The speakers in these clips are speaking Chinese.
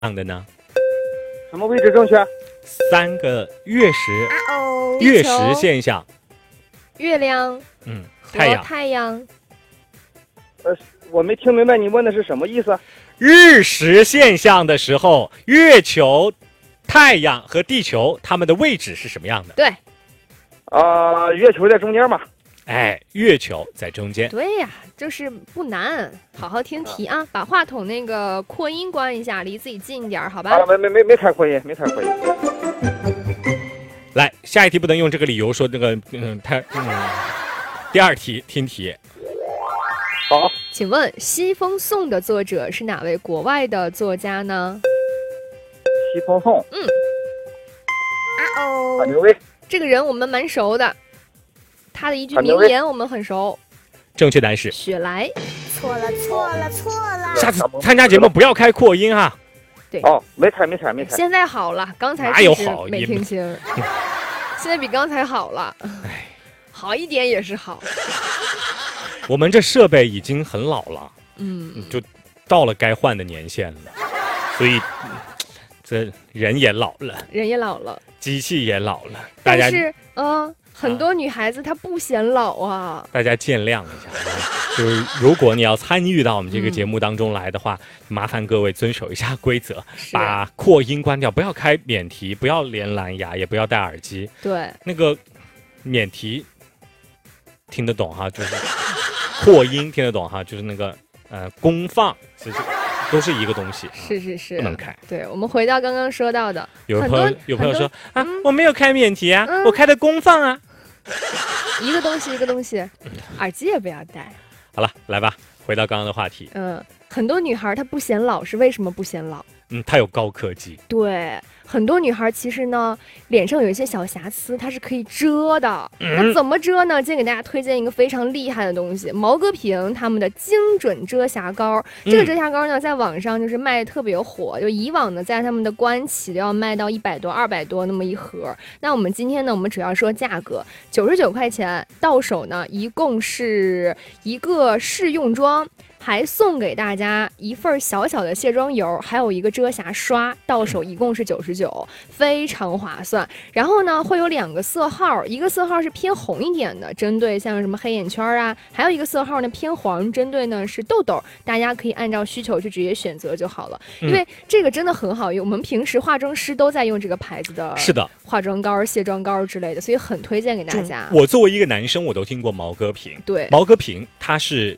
的呢？ 什么位置正确 ？3个月食， 月月食现象。 月亮，太阳。 我没听明白你问的是什么意思。 日食现象的时候，月球、太阳和地球它们的位置是什么样的？ 对。 月球在中间嘛。 月球在中间。 对呀，就是不难，好好听题啊！把话筒那个扩音关一下，离自己近一点，好吧？ 没开扩音，没开扩音。 来，下一题不能用这个理由说那个第二题听题。 好， 请问《西风颂》的作者是哪位国外的作家呢？ 西风颂。马牛威。 这个人我们蛮熟的，他的一句名言我们很熟。 正确答案是雪莱。 错了。 下次参加节目不要开扩音啊。 对。 没开。 现在好了，刚才哪有好没听清。现在比刚才好了。好一点也是好。 我们这设备已经很老了，就到了该换的年限了，所以这人也老了，机器也老了，大家但是很多女孩子她不显老啊， 大家见谅一下。就是如果你要参与到我们这个节目当中来的话，麻烦各位遵守一下规则，把扩音关掉，不要开免提，不要连蓝牙，也不要戴耳机。 对， 那个免提听得懂哈，就是扩音听得懂哈，就是那个功放，都是一个东西。 是不能开。 对，我们回到刚刚说到的， 有朋友说我没有开免提啊，我开的功放啊。 一个东西，耳机也不要戴。 好了，来吧，回到刚刚的话题。 很多女孩她不显老，是为什么不显老？ 她有高科技。 对，很多女孩其实呢，脸上有一些小瑕疵，它是可以遮的。那怎么遮呢？今天给大家推荐一个非常厉害的东西，毛戈平他们的精准遮瑕膏。这个遮瑕膏呢，在网上就是卖特别火，就以往呢，在他们的官企都要卖到100多、200多那么一盒。那我们今天呢，我们主要说价格，99块钱到手呢，一共是一个试用装。还送给大家一份小小的卸妆油，还有一个遮瑕刷，到手一共是99，非常划算。然后呢，会有2个色号，一个色号是偏红一点的，针对像什么黑眼圈啊，还有一个色号呢偏黄，针对呢是痘痘，大家可以按照需求去直接选择就好了。因为这个真的很好用，我们平时化妆师都在用这个牌子的， 是的， 化妆膏、卸妆膏之类的，所以很推荐给大家。 我作为一个男生，我都听过毛戈平。 对， 毛戈平他是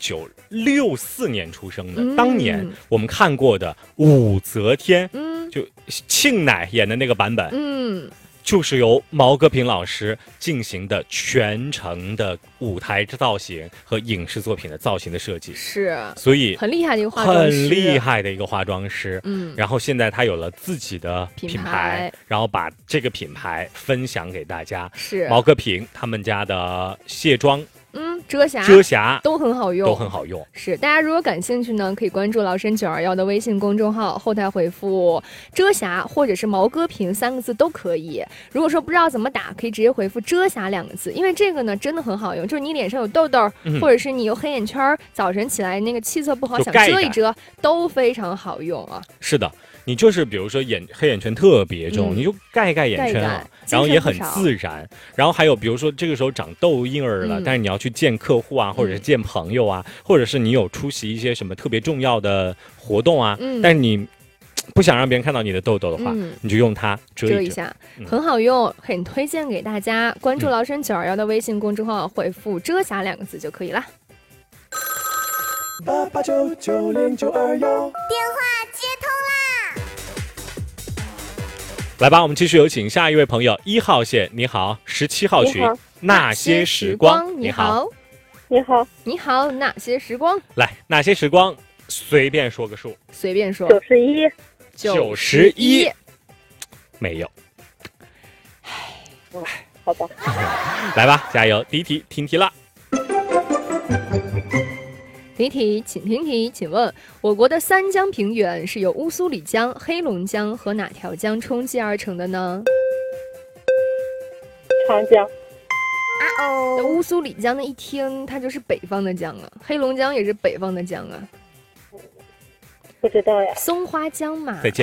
1964年出生的，当年我们看过的武则天，就庆乃演的那个版本，就是由毛戈平老师进行的全程的舞台造型和影视作品的造型的设计， 是， 所以很厉害的一个化妆师， 很厉害的一个化妆师。然后现在他有了自己的品牌，然后把这个品牌分享给大家。 是毛戈平他们家的卸妆。 遮瑕都很好用，是。大家如果感兴趣呢，可以关注老沈921的微信公众号，后台回复遮瑕或者是毛戈平3个字都可以。如果说不知道怎么打，可以直接回复遮瑕2个字，因为这个呢真的很好用，就是你脸上有痘痘，或者是你有黑眼圈，早晨起来那个气色不好想遮一遮，都非常好用啊。 是的，你就是比如说黑眼圈特别重，你就盖眼圈啊，然后也很自然。然后还有比如说这个时候长痘印儿了，但是你要去见客户啊，或者是见朋友啊，或者是你有出席一些什么特别重要的活动啊，但是你不想让别人看到你的痘痘的话，你就用它遮一下， 很好用，很推荐给大家。关注老沈921的微信公众号，回复遮瑕2个字就可以了。 88990921，电话接通啦！ 来吧，我们继续有请下一位朋友，1号线，你好，17号群，那些时光， 你好，你好，哪些时光？ 来，哪些时光？随便说个数， 随便说。 91， 没有。 好吧。 来吧，加油！第一题，听题了。 第一题，请听题，请问我国的3江平原是由乌苏里江、黑龙江和哪条江冲击而成的呢？ 长江。 乌苏里江的一听，它就是北方的江啊，黑龙江也是北方的江啊。 不知道呀。 松花江嘛。 再见。